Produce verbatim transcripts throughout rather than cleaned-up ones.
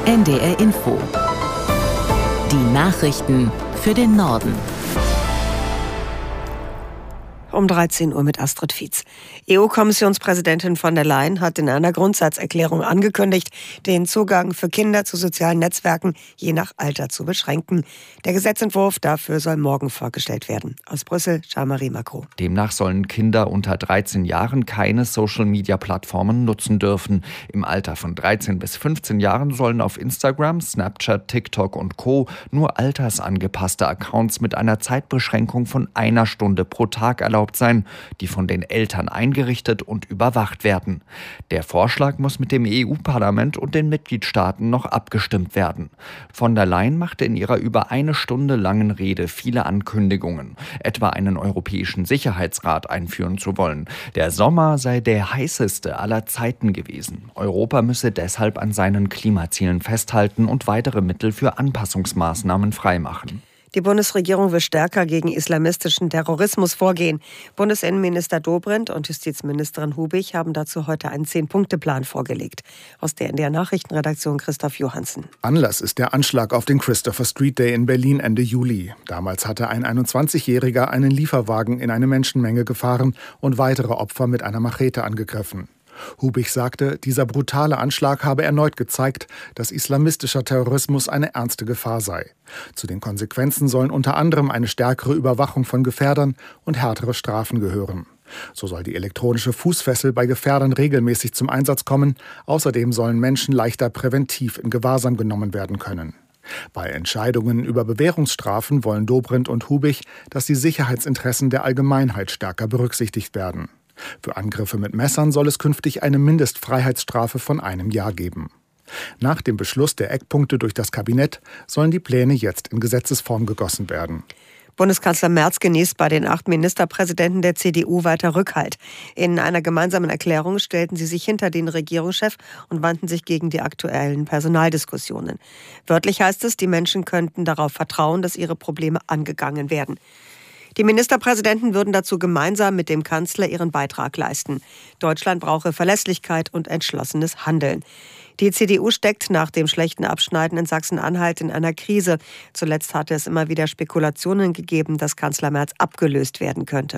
N D R Info. Die Nachrichten für den Norden. Um dreizehn Uhr mit Astrid Fietz. E U-Kommissionspräsidentin von der Leyen hat in einer Grundsatzerklärung angekündigt, den Zugang für Kinder zu sozialen Netzwerken je nach Alter zu beschränken. Der Gesetzentwurf dafür soll morgen vorgestellt werden. Aus Brüssel, Jean-Marie Macron. Demnach sollen Kinder unter dreizehn Jahren keine Social-Media-Plattformen nutzen dürfen. Im Alter von dreizehn bis fünfzehn Jahren sollen auf Instagram, Snapchat, TikTok und Co. nur altersangepasste Accounts mit einer Zeitbeschränkung von einer Stunde pro Tag erlaubt sein, die von den Eltern eingerichtet und überwacht werden. Der Vorschlag muss mit dem E U-Parlament und den Mitgliedstaaten noch abgestimmt werden. Von der Leyen machte in ihrer über eine Stunde langen Rede viele Ankündigungen, etwa einen europäischen Sicherheitsrat einführen zu wollen. Der Sommer sei der heißeste aller Zeiten gewesen. Europa müsse deshalb an seinen Klimazielen festhalten und weitere Mittel für Anpassungsmaßnahmen freimachen. Die Bundesregierung will stärker gegen islamistischen Terrorismus vorgehen. Bundesinnenminister Dobrindt und Justizministerin Hubig haben dazu heute einen Zehn-Punkte-Plan vorgelegt. Aus der N D R-Nachrichtenredaktion Christoph Johansen. Anlass ist der Anschlag auf den Christopher Street Day in Berlin Ende Juli. Damals hatte ein einundzwanzigjähriger einen Lieferwagen in eine Menschenmenge gefahren und weitere Opfer mit einer Machete angegriffen. Hubig sagte, dieser brutale Anschlag habe erneut gezeigt, dass islamistischer Terrorismus eine ernste Gefahr sei. Zu den Konsequenzen sollen unter anderem eine stärkere Überwachung von Gefährdern und härtere Strafen gehören. So soll die elektronische Fußfessel bei Gefährdern regelmäßig zum Einsatz kommen. Außerdem sollen Menschen leichter präventiv in Gewahrsam genommen werden können. Bei Entscheidungen über Bewährungsstrafen wollen Dobrindt und Hubig, dass die Sicherheitsinteressen der Allgemeinheit stärker berücksichtigt werden. Für Angriffe mit Messern soll es künftig eine Mindestfreiheitsstrafe von einem Jahr geben. Nach dem Beschluss der Eckpunkte durch das Kabinett sollen die Pläne jetzt in Gesetzesform gegossen werden. Bundeskanzler Merz genießt bei den acht Ministerpräsidenten der C D U weiter Rückhalt. In einer gemeinsamen Erklärung stellten sie sich hinter den Regierungschef und wandten sich gegen die aktuellen Personaldiskussionen. Wörtlich heißt es, die Menschen könnten darauf vertrauen, dass ihre Probleme angegangen werden. Die Ministerpräsidenten würden dazu gemeinsam mit dem Kanzler ihren Beitrag leisten. Deutschland brauche Verlässlichkeit und entschlossenes Handeln. Die C D U steckt nach dem schlechten Abschneiden in Sachsen-Anhalt in einer Krise. Zuletzt hatte es immer wieder Spekulationen gegeben, dass Kanzler Merz abgelöst werden könnte.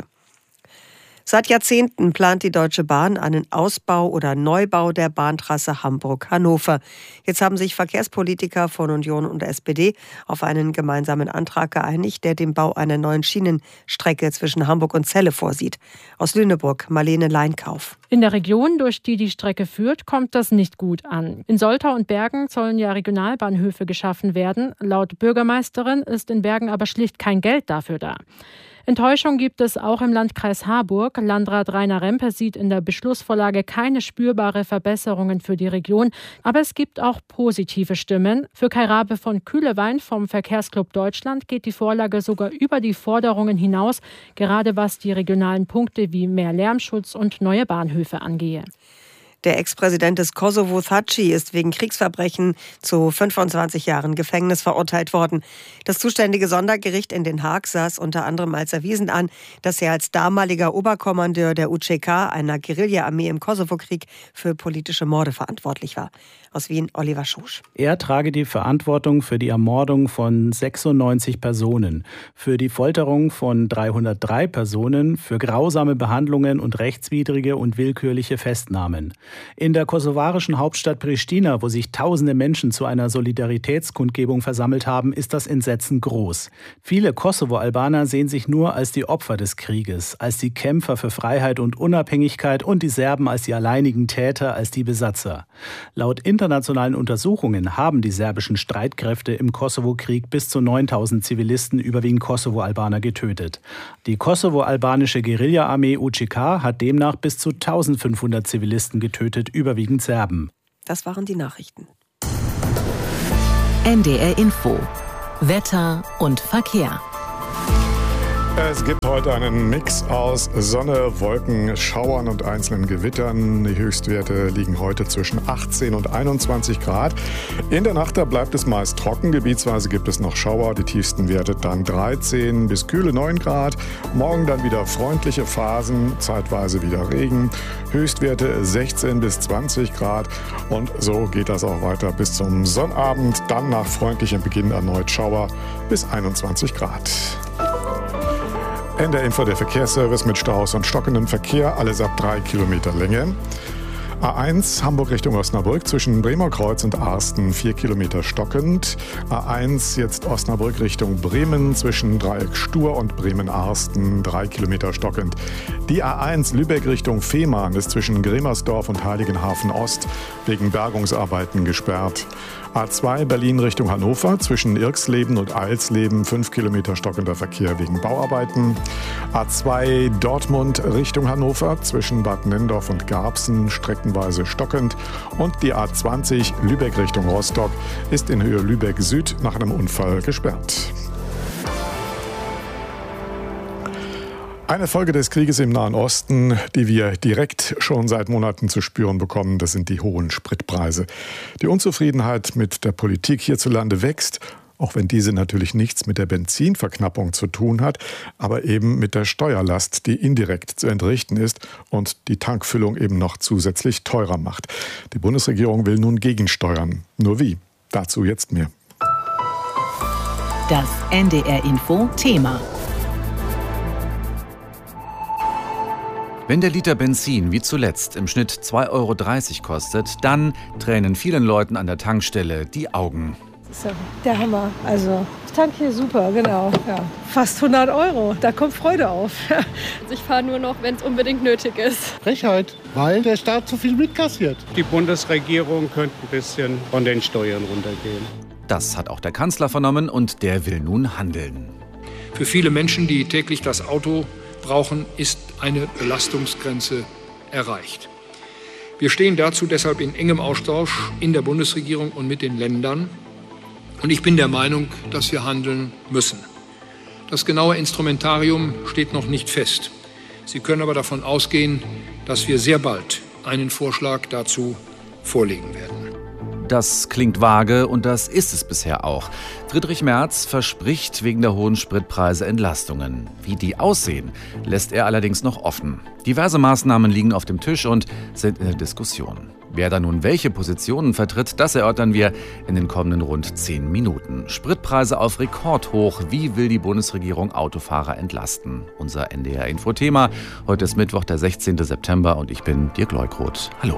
Seit Jahrzehnten plant die Deutsche Bahn einen Ausbau oder Neubau der Bahntrasse Hamburg-Hannover. Jetzt haben sich Verkehrspolitiker von Union und S P D auf einen gemeinsamen Antrag geeinigt, der den Bau einer neuen Schienenstrecke zwischen Hamburg und Celle vorsieht. Aus Lüneburg, Marlene Leinkauf. In der Region, durch die die Strecke führt, kommt das nicht gut an. In Soltau und Bergen sollen ja Regionalbahnhöfe geschaffen werden. Laut Bürgermeisterin ist in Bergen aber schlicht kein Geld dafür da. Enttäuschung gibt es auch im Landkreis Harburg. Landrat Rainer Rempe sieht in der Beschlussvorlage keine spürbare Verbesserungen für die Region. Aber es gibt auch positive Stimmen. Für Kai Rabe von Kühlewein vom Verkehrsclub Deutschland geht die Vorlage sogar über die Forderungen hinaus, gerade was die regionalen Punkte wie mehr Lärmschutz und neue Bahnhöfe angehe. Der Ex-Präsident des Kosovo, Thaçi, ist wegen Kriegsverbrechen zu fünfundzwanzig Jahren Gefängnis verurteilt worden. Das zuständige Sondergericht in Den Haag saß unter anderem als erwiesen an, dass er als damaliger Oberkommandeur der U C K, einer Guerilla-Armee im Kosovo-Krieg, für politische Morde verantwortlich war. Aus Wien, Oliver Schusch. Er trage die Verantwortung für die Ermordung von sechsundneunzig Personen, für die Folterung von dreihundertdrei Personen, für grausame Behandlungen und rechtswidrige und willkürliche Festnahmen. In der kosovarischen Hauptstadt Pristina, wo sich tausende Menschen zu einer Solidaritätskundgebung versammelt haben, ist das Entsetzen groß. Viele Kosovo-Albaner sehen sich nur als die Opfer des Krieges, als die Kämpfer für Freiheit und Unabhängigkeit und die Serben als die alleinigen Täter, als die Besatzer. Laut internationalen Untersuchungen haben die serbischen Streitkräfte im Kosovo-Krieg bis zu neuntausend Zivilisten, überwiegend Kosovo-Albaner, getötet. Die kosovo-albanische Guerilla-Armee U C K hat demnach bis zu eintausendfünfhundert Zivilisten getötet, überwiegend Serben. Das waren die Nachrichten. N D R Info. Wetter und Verkehr. Es gibt heute einen Mix aus Sonne, Wolken, Schauern und einzelnen Gewittern. Die Höchstwerte liegen heute zwischen achtzehn und einundzwanzig Grad. In der Nacht da bleibt es meist trocken. Gebietsweise gibt es noch Schauer. Die tiefsten Werte dann dreizehn bis kühle neun Grad. Morgen dann wieder freundliche Phasen, zeitweise wieder Regen. Höchstwerte sechzehn bis zwanzig Grad. Und so geht das auch weiter bis zum Sonnabend. Dann nach freundlichem Beginn erneut Schauer bis einundzwanzig Grad. N D R-Info, der Verkehrsservice mit Staus und stockendem Verkehr, alles ab drei Kilometer Länge. A eins Hamburg Richtung Osnabrück zwischen Bremer Kreuz und Arsten vier Kilometer stockend. A eins jetzt Osnabrück Richtung Bremen zwischen Dreieck Stur und Bremen-Arsten drei Kilometer stockend. Die A eins Lübeck Richtung Fehmarn ist zwischen Gremersdorf und Heiligenhafen Ost wegen Bergungsarbeiten gesperrt. A zwei Berlin Richtung Hannover zwischen Irxleben und Eilsleben fünf Kilometer stockender Verkehr wegen Bauarbeiten. A zwei Dortmund Richtung Hannover zwischen Bad Nenndorf und Garbsen streckenweise stockend. Und die A zwanzig Lübeck Richtung Rostock ist in Höhe Lübeck Süd nach einem Unfall gesperrt. Eine Folge des Krieges im Nahen Osten, die wir direkt schon seit Monaten zu spüren bekommen, das sind die hohen Spritpreise. Die Unzufriedenheit mit der Politik hierzulande wächst, auch wenn diese natürlich nichts mit der Benzinverknappung zu tun hat, aber eben mit der Steuerlast, die indirekt zu entrichten ist und die Tankfüllung eben noch zusätzlich teurer macht. Die Bundesregierung will nun gegensteuern. Nur wie? Dazu jetzt mehr. Das N D R-Info-Thema. Wenn der Liter Benzin wie zuletzt im Schnitt zwei Euro dreißig kostet, dann tränen vielen Leuten an der Tankstelle die Augen. Das ist ja der Hammer. Also, ich tanke hier super, genau. Ja. Fast hundert Euro, da kommt Freude auf. Ich fahre nur noch, wenn es unbedingt nötig ist. Frechheit, weil der Staat zu viel mitkassiert. Die Bundesregierung könnte ein bisschen von den Steuern runtergehen. Das hat auch der Kanzler vernommen und der will nun handeln. Für viele Menschen, die täglich das Auto brauchen, ist eine Belastungsgrenze erreicht. Wir stehen dazu deshalb in engem Austausch in der Bundesregierung und mit den Ländern. Und ich bin der Meinung, dass wir handeln müssen. Das genaue Instrumentarium steht noch nicht fest. Sie können aber davon ausgehen, dass wir sehr bald einen Vorschlag dazu vorlegen werden. Das klingt vage und das ist es bisher auch. Friedrich Merz verspricht wegen der hohen Spritpreise Entlastungen. Wie die aussehen, lässt er allerdings noch offen. Diverse Maßnahmen liegen auf dem Tisch und sind in der Diskussion. Wer da nun welche Positionen vertritt, das erörtern wir in den kommenden rund zehn Minuten. Spritpreise auf Rekordhoch. Wie will die Bundesregierung Autofahrer entlasten? Unser N D R-Info-Thema. Heute ist Mittwoch, der sechzehnten September und ich bin Dirk Leukroth. Hallo.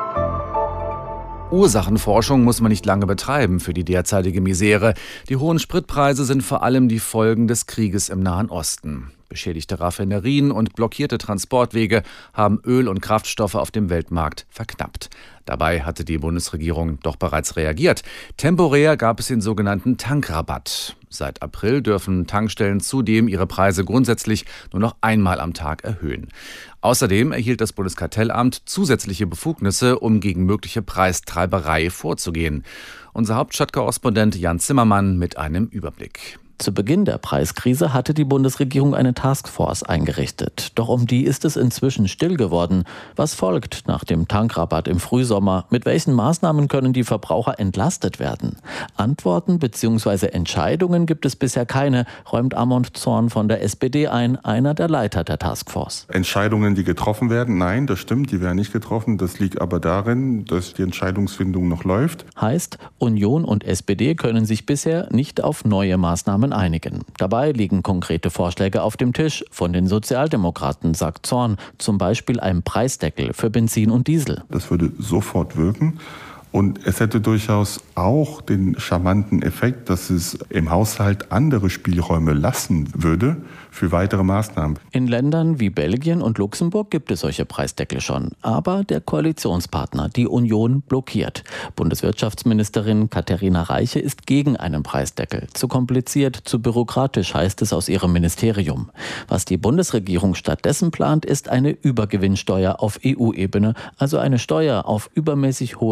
Ursachenforschung muss man nicht lange betreiben für die derzeitige Misere. Die hohen Spritpreise sind vor allem die Folgen des Krieges im Nahen Osten. Beschädigte Raffinerien und blockierte Transportwege haben Öl und Kraftstoffe auf dem Weltmarkt verknappt. Dabei hatte die Bundesregierung doch bereits reagiert. Temporär gab es den sogenannten Tankrabatt. Seit April dürfen Tankstellen zudem ihre Preise grundsätzlich nur noch einmal am Tag erhöhen. Außerdem erhielt das Bundeskartellamt zusätzliche Befugnisse, um gegen mögliche Preistreiberei vorzugehen. Unser Hauptstadtkorrespondent Jan Zimmermann mit einem Überblick. Zu Beginn der Preiskrise hatte die Bundesregierung eine Taskforce eingerichtet. Doch um die ist es inzwischen still geworden. Was folgt nach dem Tankrabatt im Frühsommer? Mit welchen Maßnahmen können die Verbraucher entlastet werden? Antworten bzw. Entscheidungen gibt es bisher keine, räumt Amond Zorn von der S P D ein, einer der Leiter der Taskforce. Entscheidungen, die getroffen werden? Nein, das stimmt, die werden nicht getroffen. Das liegt aber darin, dass die Entscheidungsfindung noch läuft. Heißt, Union und S P D können sich bisher nicht auf neue Maßnahmen einigen. Dabei liegen konkrete Vorschläge auf dem Tisch von den Sozialdemokraten, sagt Zorn, zum Beispiel ein Preisdeckel für Benzin und Diesel. Das würde sofort wirken. Und es hätte durchaus auch den charmanten Effekt, dass es im Haushalt andere Spielräume lassen würde für weitere Maßnahmen. In Ländern wie Belgien und Luxemburg gibt es solche Preisdeckel schon. Aber der Koalitionspartner, die Union, blockiert. Bundeswirtschaftsministerin Katharina Reiche ist gegen einen Preisdeckel. Zu kompliziert, zu bürokratisch, heißt es aus ihrem Ministerium. Was die Bundesregierung stattdessen plant, ist eine Übergewinnsteuer auf E U-Ebene, also eine Steuer auf übermäßig hohe Gewinne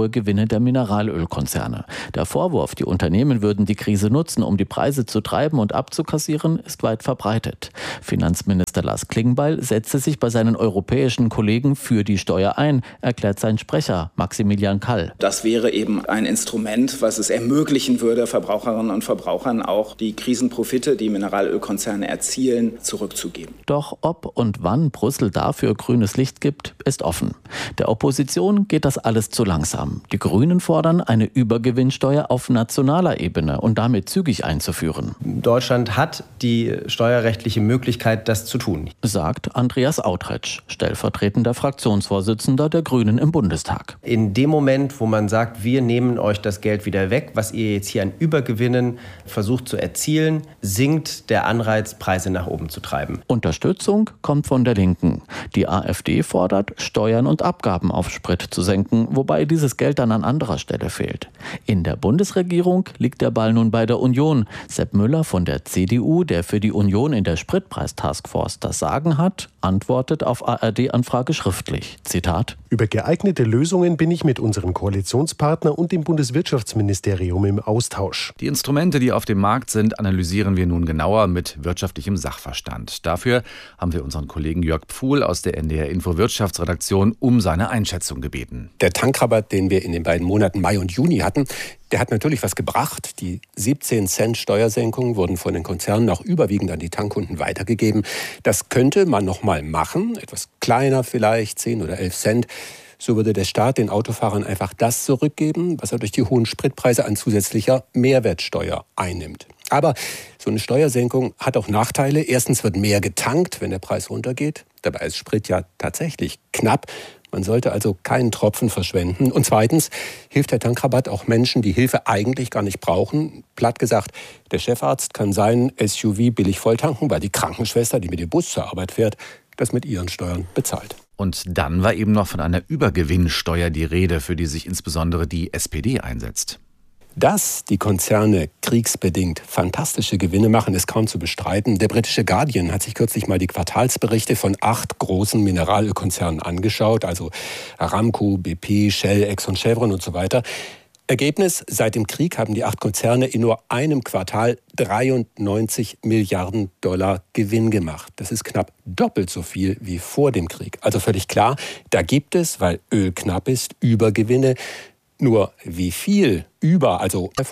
der Mineralölkonzerne. Der Vorwurf, die Unternehmen würden die Krise nutzen, um die Preise zu treiben und abzukassieren, ist weit verbreitet. Finanzminister Lars Klingbeil setzte sich bei seinen europäischen Kollegen für die Steuer ein, erklärt sein Sprecher Maximilian Kall. Das wäre eben ein Instrument, was es ermöglichen würde, Verbraucherinnen und Verbrauchern auch die Krisenprofite, die Mineralölkonzerne erzielen, zurückzugeben. Doch ob und wann Brüssel dafür grünes Licht gibt, ist offen. Der Opposition geht das alles zu langsam. Die Grünen fordern, eine Übergewinnsteuer auf nationaler Ebene und damit zügig einzuführen. Deutschland hat die steuerrechtliche Möglichkeit, das zu tun, sagt Andreas Autretsch, stellvertretender Fraktionsvorsitzender der Grünen im Bundestag. In dem Moment, wo man sagt, wir nehmen euch das Geld wieder weg, was ihr jetzt hier an Übergewinnen versucht zu erzielen, sinkt der Anreiz, Preise nach oben zu treiben. Unterstützung kommt von der Linken. Die AfD fordert, Steuern und Abgaben auf Sprit zu senken, wobei dieses Geld dann an anderer Stelle fehlt. In der Bundesregierung liegt der Ball nun bei der Union. Sepp Müller von der C D U, der für die Union in der Spritpreistaskforce das Sagen hat, antwortet auf A R D-Anfrage schriftlich. Zitat: Über geeignete Lösungen bin ich mit unserem Koalitionspartner und dem Bundeswirtschaftsministerium im Austausch. Die Instrumente, die auf dem Markt sind, analysieren wir nun genauer mit wirtschaftlichem Sachverstand. Dafür haben wir unseren Kollegen Jörg Pfuhl aus der N D R-Info Wirtschaftsredaktion um seine Einschätzung gebeten. Der Tankrabatt, den wir in den beiden Monaten Mai und Juni hatten, der hat natürlich was gebracht. Die siebzehn Cent Steuersenkungen wurden von den Konzernen auch überwiegend an die Tankkunden weitergegeben. Das könnte man noch mal machen, etwas kleiner vielleicht, zehn oder elf Cent. So würde der Staat den Autofahrern einfach das zurückgeben, was er durch die hohen Spritpreise an zusätzlicher Mehrwertsteuer einnimmt. Aber so eine Steuersenkung hat auch Nachteile. Erstens wird mehr getankt, wenn der Preis runtergeht. Dabei ist Sprit ja tatsächlich knapp. Man sollte also keinen Tropfen verschwenden. Und zweitens hilft der Tankrabatt auch Menschen, die Hilfe eigentlich gar nicht brauchen. Platt gesagt, der Chefarzt kann seinen S U V billig volltanken, weil die Krankenschwester, die mit dem Bus zur Arbeit fährt, das mit ihren Steuern bezahlt. Und dann war eben noch von einer Übergewinnsteuer die Rede, für die sich insbesondere die S P D einsetzt. Dass die Konzerne kriegsbedingt fantastische Gewinne machen, ist kaum zu bestreiten. Der britische Guardian hat sich kürzlich mal die Quartalsberichte von acht großen Mineralölkonzernen angeschaut, also Aramco, B P, Shell, Exxon, Chevron und so weiter. Ergebnis: Seit dem Krieg haben die acht Konzerne in nur einem Quartal dreiundneunzig Milliarden Dollar Gewinn gemacht. Das ist knapp doppelt so viel wie vor dem Krieg. Also völlig klar, da gibt es, weil Öl knapp ist, Übergewinne. Nur wie viel über, also